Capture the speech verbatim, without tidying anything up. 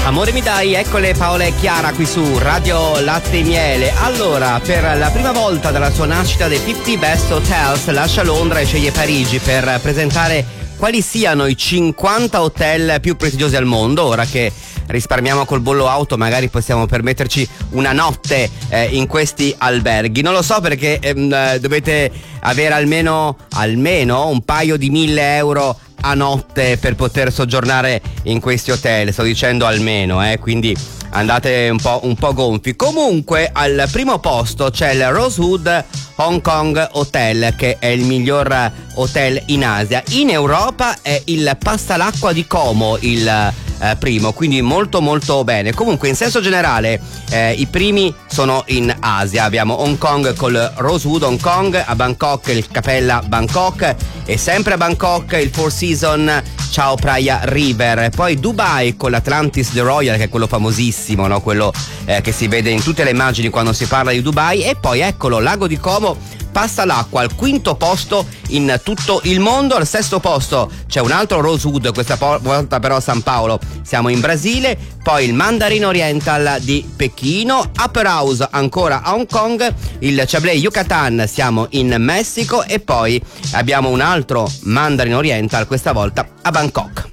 Amore mi dai, eccole Paola e Chiara qui su Radio Latte e Miele. Allora, per la prima volta dalla sua nascita dei cinquanta Best Hotels lascia Londra e sceglie Parigi per presentare quali siano i cinquanta hotel più prestigiosi al mondo. Ora che risparmiamo col bollo auto, magari possiamo permetterci una notte eh, in questi alberghi. Non lo so perché ehm, dovete avere almeno almeno un paio di mille euro a notte per poter soggiornare in questi hotel. Sto dicendo almeno, eh, quindi andate un po', un po' gonfi. Comunque al primo posto c'è il Rosewood Hong Kong Hotel, che è il miglior hotel in Asia. In Europa è il Passalacqua di Como il eh, primo, quindi molto molto bene. Comunque in senso generale eh, i primi sono in Asia. Abbiamo Hong Kong col Rosewood Hong Kong, a Bangkok il Capella Bangkok, e sempre a Bangkok il Four Seasons Chao Phraya River. Poi Dubai con l'Atlantis The Royal, che è quello famosissimo, no? Quello eh, che si vede in tutte le immagini quando si parla di Dubai. E poi eccolo, Lago di Como passa l'acqua al quinto posto in tutto il mondo. Al sesto posto c'è un altro Rosewood, questa volta però a San Paolo, siamo in Brasile. Poi il Mandarin Oriental di Pechino, Upper House ancora a Hong Kong, il Chablais Yucatan siamo in Messico, e poi abbiamo un altro Mandarin Oriental questa volta a Bangkok.